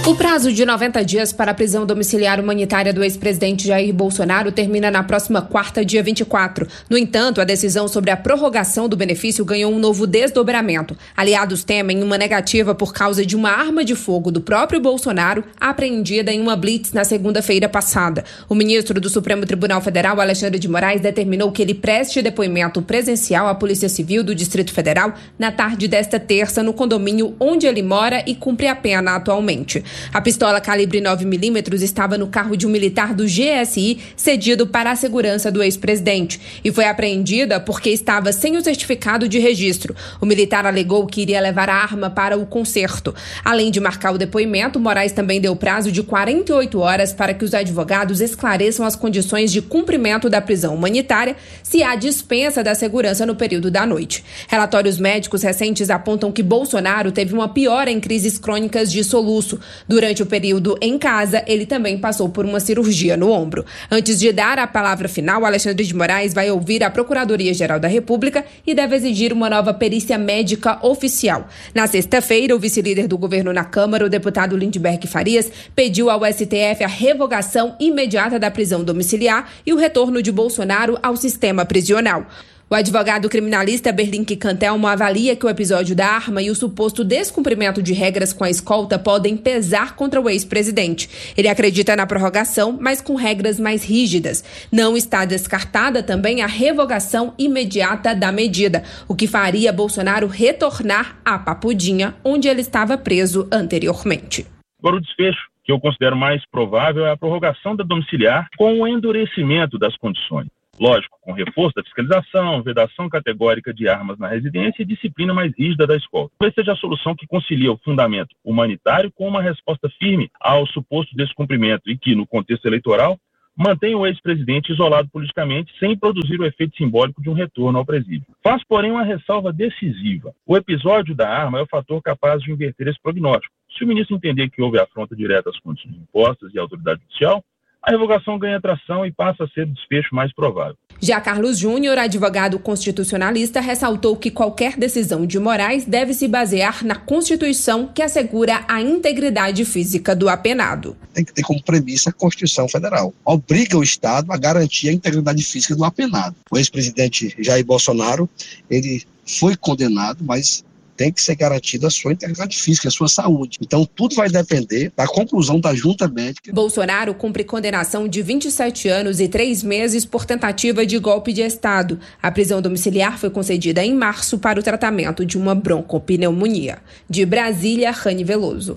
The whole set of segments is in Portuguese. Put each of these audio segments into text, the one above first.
O prazo de 90 dias para a prisão domiciliar humanitária do ex-presidente Jair Bolsonaro termina na próxima quarta, dia 24. No entanto, a decisão sobre a prorrogação do benefício ganhou um novo desdobramento. Aliados temem uma negativa por causa de uma arma de fogo do próprio Bolsonaro apreendida em uma blitz na segunda-feira passada. O ministro do Supremo Tribunal Federal, Alexandre de Moraes, determinou que ele preste depoimento presencial à Polícia Civil do Distrito Federal na tarde desta terça no condomínio onde ele mora e cumpre a pena atualmente. A pistola calibre 9mm estava no carro de um militar do GSI cedido para a segurança do ex-presidente e foi apreendida porque estava sem o certificado de registro. O militar alegou que iria levar a arma para o concerto. Além de marcar o depoimento, Moraes também deu prazo de 48 horas para que os advogados esclareçam as condições de cumprimento da prisão humanitária se há dispensa da segurança no período da noite. Relatórios médicos recentes apontam que Bolsonaro teve uma piora em crises crônicas de soluço. Durante o período em casa, ele também passou por uma cirurgia no ombro. Antes de dar a palavra final, Alexandre de Moraes vai ouvir a Procuradoria-Geral da República e deve exigir uma nova perícia médica oficial. Na sexta-feira, o vice-líder do governo na Câmara, o deputado Lindbergh Farias, pediu ao STF a revogação imediata da prisão domiciliar e o retorno de Bolsonaro ao sistema prisional. O advogado criminalista Berlink Cantelmo avalia que o episódio da arma e o suposto descumprimento de regras com a escolta podem pesar contra o ex-presidente. Ele acredita na prorrogação, mas com regras mais rígidas. Não está descartada também a revogação imediata da medida, o que faria Bolsonaro retornar à Papudinha, onde ele estava preso anteriormente. Agora, o desfecho que eu considero mais provável é a prorrogação da domiciliar com o endurecimento das condições. Lógico, com reforço da fiscalização, vedação categórica de armas na residência e disciplina mais rígida da escolta. Talvez seja a solução que concilia o fundamento humanitário com uma resposta firme ao suposto descumprimento e que, no contexto eleitoral, mantém o ex-presidente isolado politicamente sem produzir o efeito simbólico de um retorno ao presídio. Faz, porém, uma ressalva decisiva. O episódio da arma é o fator capaz de inverter esse prognóstico. Se o ministro entender que houve afronta direta às condições impostas e à autoridade judicial, a revogação ganha tração e passa a ser o desfecho mais provável. Já Carlos Júnior, advogado constitucionalista, ressaltou que qualquer decisão de Moraes deve se basear na Constituição, que assegura a integridade física do apenado. Tem que ter como premissa a Constituição Federal. Obriga o Estado a garantir a integridade física do apenado. O ex-presidente Jair Bolsonaro, ele foi condenado, mas tem que ser garantida a sua integridade física, a sua saúde. Então, tudo vai depender da conclusão da junta médica. Bolsonaro cumpre condenação de 27 anos e 3 meses por tentativa de golpe de Estado. A prisão domiciliar foi concedida em março para o tratamento de uma broncopneumonia. De Brasília, Rani Veloso.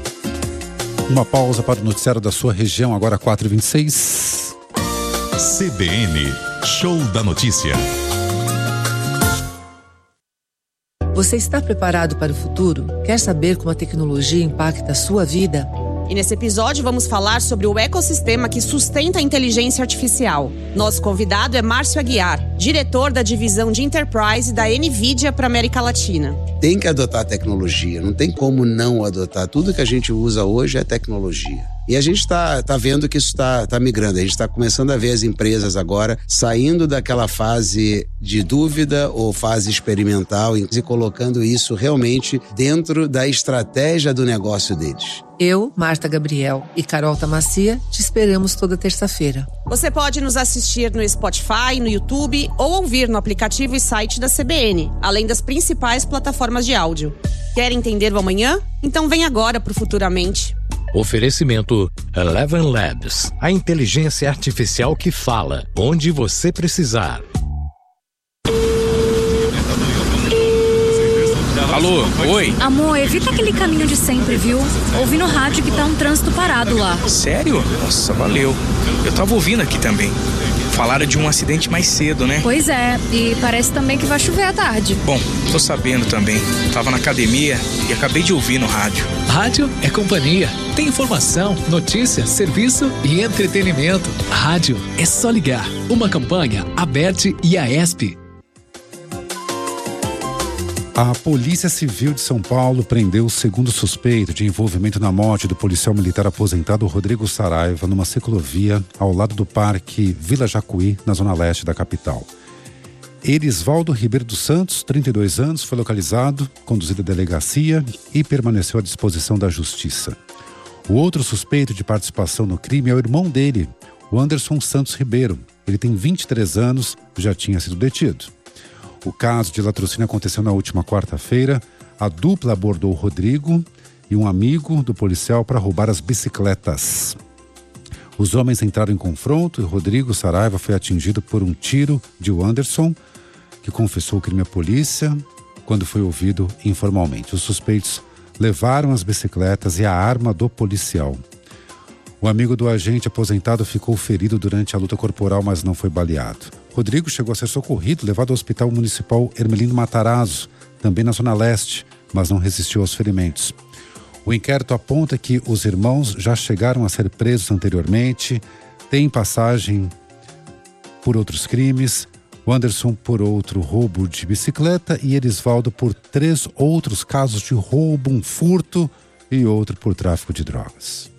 Uma pausa para o noticiário da sua região, agora 4h26. CBN, Show da Notícia. Você está preparado para o futuro? Quer saber como a tecnologia impacta a sua vida? E nesse episódio vamos falar sobre o ecossistema que sustenta a inteligência artificial. Nosso convidado é Márcio Aguiar, diretor da divisão de Enterprise da NVIDIA para a América Latina. Tem que adotar tecnologia, não tem como não adotar. Tudo que a gente usa hoje é tecnologia. E a gente está vendo que isso está migrando. A gente está começando a ver as empresas agora saindo daquela fase de dúvida ou fase experimental e colocando isso realmente dentro da estratégia do negócio deles. Eu, Marta Gabriel e Carol Tamacia te esperamos toda terça-feira. Você pode nos assistir no Spotify, no YouTube ou ouvir no aplicativo e site da CBN, além das principais plataformas de áudio. Quer entender o amanhã? Então vem agora para o Futuramente. Oferecimento Eleven Labs, a inteligência artificial que fala onde você precisar. Alô, oi? Amor, evita aquele caminho de sempre, viu? Ouvi no rádio que tá um trânsito parado lá. Sério? Nossa, valeu. Eu tava ouvindo aqui também. Falaram de um acidente mais cedo, né? Pois é, e parece também que vai chover à tarde. Bom, tô sabendo também. Tava na academia e acabei de ouvir no rádio. Rádio é companhia. Tem informação, notícia, serviço e entretenimento. Rádio é só ligar. Uma campanha Aberte e Aesp. A Polícia Civil de São Paulo prendeu o segundo suspeito de envolvimento na morte do policial militar aposentado Rodrigo Saraiva numa ciclovia ao lado do Parque Vila Jacuí, na zona leste da capital. Erisvaldo Ribeiro dos Santos, 32 anos, foi localizado, conduzido à delegacia e permaneceu à disposição da Justiça. O outro suspeito de participação no crime é o irmão dele, o Anderson Santos Ribeiro. Ele tem 23 anos e já tinha sido detido. O caso de latrocínio aconteceu na última quarta-feira. A dupla abordou o Rodrigo e um amigo do policial para roubar as bicicletas. Os homens entraram em confronto e Rodrigo Saraiva foi atingido por um tiro de Anderson, que confessou o crime à polícia quando foi ouvido informalmente. Os suspeitos levaram as bicicletas e a arma do policial. O amigo do agente aposentado ficou ferido durante a luta corporal, mas não foi baleado. Rodrigo chegou a ser socorrido, levado ao Hospital Municipal Hermelino Matarazzo, também na Zona Leste, mas não resistiu aos ferimentos. O inquérito aponta que os irmãos já chegaram a ser presos anteriormente, têm passagem por outros crimes, o Anderson por outro roubo de bicicleta e Erisvaldo por 3 outros casos de roubo, um furto e outro por tráfico de drogas.